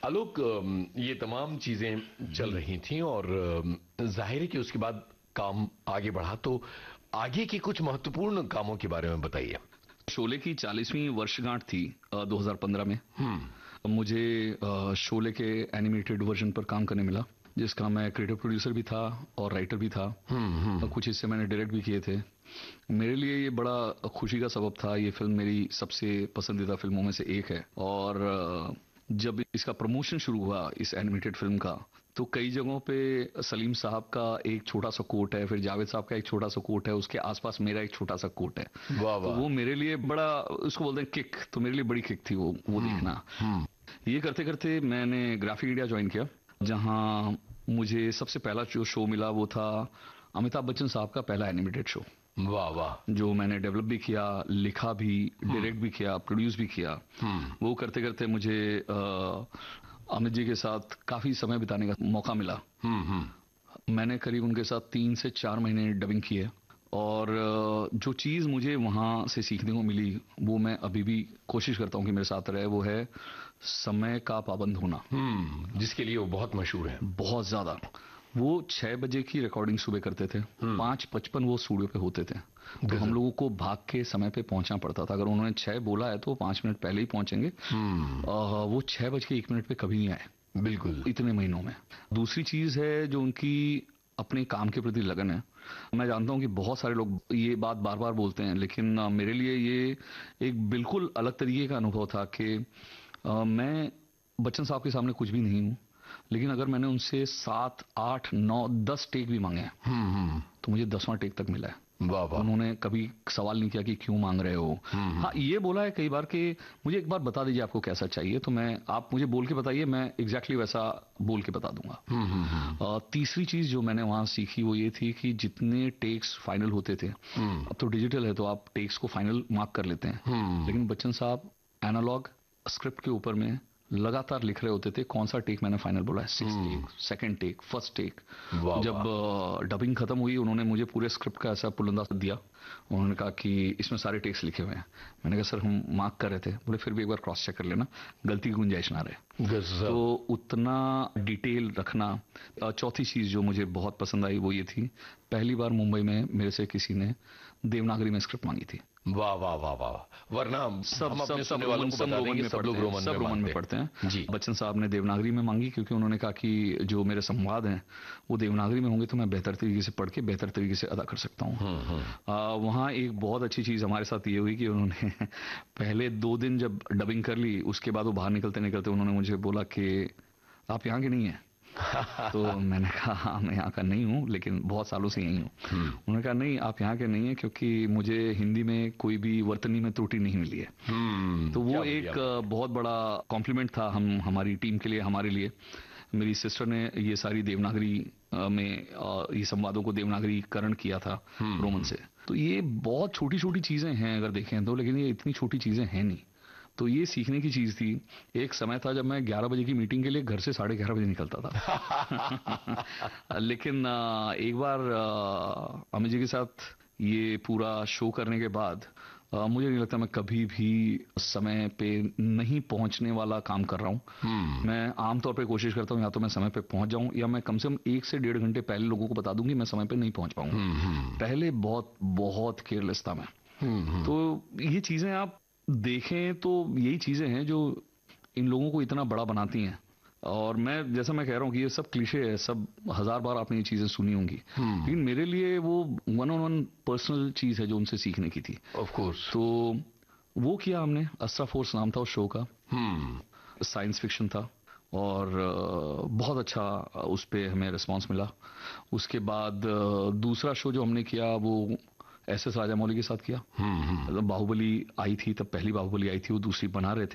आलोक, ये तमाम चीजें चल रही थीं और जाहिर है कि उसके बाद काम आगे बढ़ा, तो आगे की कुछ महत्वपूर्ण कामों के बारे में बताइए। शोले की 40वीं वर्षगांठ थी 2015 में। मुझे शोले के एनिमेटेड वर्जन पर काम करने मिला, जिसका मैं क्रिएटिव प्रोड्यूसर भी था और राइटर भी था। कुछ हिस्से मैंने डायरेक्ट भी किए थे। मेरे लिए ये बड़ा खुशी का सबब था। ये फिल्म मेरी सबसे पसंदीदा फिल्मों में से एक है और जब इसका प्रमोशन शुरू हुआ इस एनिमेटेड फिल्म का, तो कई जगहों पे सलीम साहब का एक छोटा सा कोट है, फिर जावेद साहब का एक छोटा सा कोट है, उसके आसपास मेरा एक छोटा सा कोट है। वाह वाह। तो वो मेरे लिए बड़ा, उसको बोलते हैं किक, तो मेरे लिए बड़ी किक थी वो देखना। ये करते करते मैंने ग्राफिक इंडिया ज्वाइन किया, जहां मुझे सबसे पहला जो शो मिला वो था अमिताभ बच्चन साहब का पहला एनिमेटेड शो। वाह वाह। जो मैंने डेवलप भी किया, लिखा भी, डायरेक्ट भी किया, प्रोड्यूस भी किया। वो करते करते मुझे अमित जी के साथ काफी समय बिताने का मौका मिला। मैंने करीब उनके साथ 3 से 4 महीने डबिंग की है और जो चीज़ मुझे वहाँ से सीखने को मिली वो मैं अभी भी कोशिश करता हूँ कि मेरे साथ रहे, वो है समय का पाबंद होना। जिसके लिए वो बहुत मशहूर है। बहुत ज्यादा। वो 6 बजे की रिकॉर्डिंग सुबह करते थे, 5:55 वो स्टूडियो पे होते थे, तो हम लोगों को भाग के समय पे पहुंचना पड़ता था। अगर उन्होंने 6 बोला है तो 5 मिनट पहले ही पहुंचेंगे। वो 6:01 पे कभी नहीं आए, बिल्कुल, इतने महीनों में। दूसरी चीज है जो उनकी अपने काम के प्रति लगन है। मैं जानता हूं कि बहुत सारे लोग ये बात बार बार बोलते हैं, लेकिन मेरे लिए ये एक बिल्कुल अलग तरीके का अनुभव था कि मैं बच्चन साहब के सामने कुछ भी नहीं हूं, लेकिन अगर मैंने उनसे 7, 8, 9, 10 टेक भी मांगे हैं तो मुझे 10वां टेक तक मिला है। वाह वाह। उन्होंने कभी सवाल नहीं किया कि क्यों मांग रहे हो। हाँ, ये बोला है कई बार कि मुझे एक बार बता दीजिए आपको कैसा चाहिए, तो आप मुझे बोल के बताइए, मैं एग्जैक्टली वैसा बोल के बता दूंगा। तीसरी चीज जो मैंने वहां सीखी वो ये थी कि जितने टेक्स फाइनल होते थे, अब तो डिजिटल है तो आप टेक्स को फाइनल मार्क कर लेते हैं, लेकिन बच्चन साहब एनालॉग स्क्रिप्ट के ऊपर में लगातार लिख रहे होते थे कौन सा टेक मैंने फाइनल बोला है, 6 take, 2nd take, 1st take. जब डबिंग खत्म हुई, उन्होंने मुझे पूरे स्क्रिप्ट का ऐसा पुलिंदा दिया। उन्होंने कहा कि इसमें सारे टेक्स लिखे हुए हैं। मैंने कहा सर हम मार्क कर रहे थे। बोले फिर भी एक बार क्रॉस चेक कर लेना, गलती की गुंजाइश ना रहे। तो उतना डिटेल रखना। चौथी चीज जो मुझे बहुत पसंद आई वो ये थी, पहली बार मुंबई में मेरे से किसी ने देवनागरी में स्क्रिप्ट मांगी थी। वाह वाह वाह वाह। वरना सब रोमन में पढ़ते हैं जी। बच्चन साहब ने देवनागरी में मांगी क्योंकि उन्होंने कहा कि जो मेरे संवाद हैं वो देवनागरी में होंगे तो मैं बेहतर तरीके से पढ़ के बेहतर तरीके से अदा कर सकता हूँ। वहाँ एक बहुत अच्छी चीज हमारे साथ ये हुई कि उन्होंने पहले 2 दिन जब डबिंग कर ली, उसके बाद वो बाहर निकलते निकलते उन्होंने मुझे बोला कि आप यहाँ के नहीं हैं। तो मैंने कहा हाँ मैं यहाँ का नहीं हूँ, लेकिन बहुत सालों से यही हूँ। उन्होंने कहा नहीं आप यहाँ के नहीं हैं, क्योंकि मुझे हिंदी में कोई भी वर्तनी में त्रुटि नहीं मिली है। तो वो एक बहुत बड़ा कॉम्प्लीमेंट था हमारी टीम के लिए, हमारे लिए। मेरी सिस्टर ने ये सारी देवनागरी में ये संवादों को देवनागरीकरण किया था रोमन से। तो ये बहुत छोटी छोटी चीजें हैं अगर देखें तो, लेकिन ये इतनी छोटी चीजें हैं नहीं। तो ये सीखने की चीज थी। एक समय था जब मैं 11 बजे की मीटिंग के लिए घर से 11:30 बजे निकलता था। लेकिन एक बार अमित जी के साथ ये पूरा शो करने के बाद मुझे नहीं लगता मैं कभी भी समय पे नहीं पहुंचने वाला काम कर रहा हूं। मैं आमतौर पे कोशिश करता हूं या तो मैं समय पे पहुंच जाऊं या मैं कम से कम 1 से 1.5 घंटे पहले लोगों को बता दूं कि मैं समय पे नहीं पहुंच पाऊंगा। पहले बहुत बहुत केयरलेस था मैं। तो ये चीजें आप देखें तो यही चीजें हैं जो इन लोगों को इतना बड़ा बनाती हैं। और मैं जैसा मैं कह रहा हूँ कि ये सब क्लीशे है, सब 1000 बार आपने ये चीजें सुनी होंगी, लेकिन मेरे लिए वो 1-on-1 पर्सनल चीज है जो उनसे सीखने की थी। Of course. तो वो किया हमने। अस्रा फोर्स नाम था उस शो का। साइंस फिक्शन था और बहुत अच्छा उस पे हमें रिस्पॉन्स मिला। उसके बाद दूसरा शो जो हमने किया वो SS राजामौली के साथ किया। बाहुबली आई थी तब, पहली बाहुबली आई थी, वो दूसरी बना रहे थे।